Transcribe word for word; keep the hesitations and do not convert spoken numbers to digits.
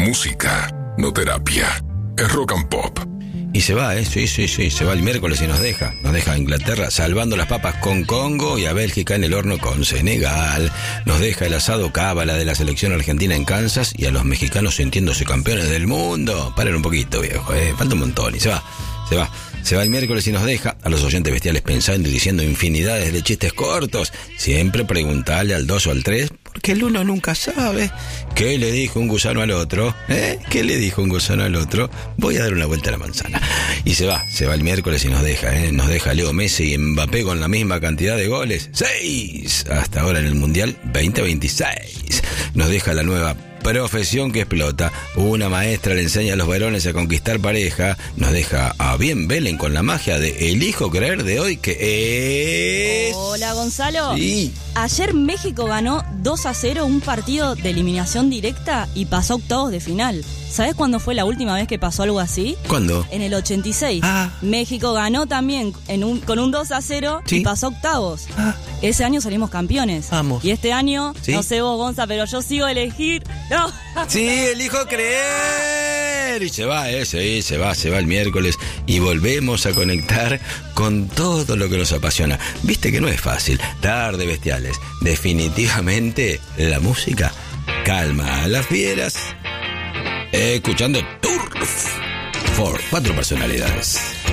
música, no terapia. Es Rock and Pop. Y se va, ¿eh? Sí, sí, sí, se va el miércoles y nos deja. Nos deja a Inglaterra salvando las papas con Congo y a Bélgica en el horno con Senegal. Nos deja el asado cábala de la selección argentina en Kansas y a los mexicanos sintiéndose campeones del mundo. Paren un poquito, viejo, ¿eh? Falta un montón y se va, se va. Se va el miércoles y nos deja a los oyentes bestiales pensando y diciendo infinidades de chistes cortos. Siempre preguntarle al dos o al tres, porque el uno nunca sabe. ¿Qué le dijo un gusano al otro? ¿Eh? ¿Qué le dijo un gusano al otro? Voy a dar una vuelta a la manzana. Y se va, se va el miércoles y nos deja, ¿eh? Nos deja Leo Messi y Mbappé con la misma cantidad de goles. ¡Seis! Hasta ahora en el Mundial veinte veintiséis. Nos deja la nueva profesión que explota. Una maestra le enseña a los varones a conquistar pareja. Nos deja a bien Belén con la magia de elijo creer de hoy que es... Hola, Gonzalo. Sí. Ayer México ganó dos a cero un partido de eliminación directa y pasó a octavos de final. ¿Sabés cuándo fue la última vez que pasó algo así? ¿Cuándo? En el ochenta y seis. Ah. México ganó también en un, con un dos a cero ¿Sí? y pasó a octavos. Ah. Ese año salimos campeones. Vamos. Y este año, ¿Sí? no sé vos, Gonza, pero yo sigo a elegir. No. Sí, elijo creer. Y se va, eh, sí, se va, se va el miércoles y volvemos a conectar con todo lo que nos apasiona. Viste que no es fácil. Tarde Bestiales. Definitivamente la música calma a las fieras. Escuchando Turf por cuatro personalidades.